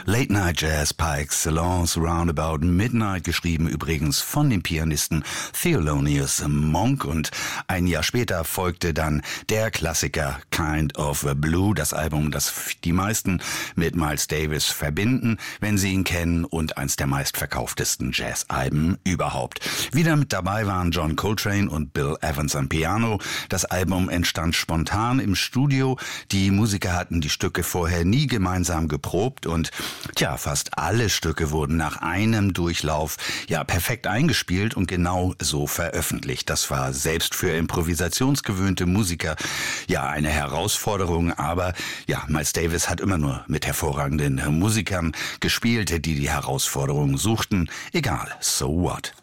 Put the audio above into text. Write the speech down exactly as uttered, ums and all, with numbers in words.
Late Night Jazz par excellence, Roundabout Midnight, geschrieben übrigens von dem Pianisten Thelonious Monk, und ein Jahr später folgte dann der Klassiker Kind of Blue, das Album, das die meisten mit Miles Davis verbinden, wenn sie ihn kennen, und eins der meistverkauftesten Jazz-Alben überhaupt. Wieder mit dabei waren John Coltrane und Bill Evans am Piano. Das Album entstand spontan im Studio. Die Musiker hatten die Stücke vorher nie gemeinsam geprobt und tja, fast alle Stücke wurden nach einem Durchlauf ja perfekt eingespielt und genau so veröffentlicht. Das war selbst für improvisationsgewöhnte Musiker ja eine Herausforderung, aber ja, Miles Davis hat immer nur mit hervorragenden Musikern gespielt, die die Herausforderung suchten. Egal, so what?